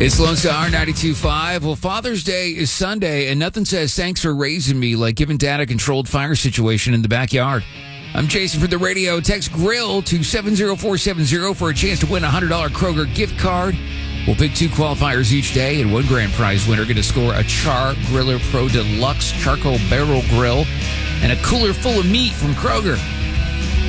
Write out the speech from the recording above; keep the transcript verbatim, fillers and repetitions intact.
It's Lone Star ninety-two point five. Well, Father's Day is Sunday, and nothing says thanks for raising me like giving Dad a controlled fire situation in the backyard. I'm Jason for the radio. Text GRILL to seven zero four seven zero for a chance to win a one hundred dollars Kroger gift card. We'll pick two qualifiers each day, and one grand prize winner going to score a Char Griller Pro Deluxe Charcoal Barrel Grill and a cooler full of meat from Kroger.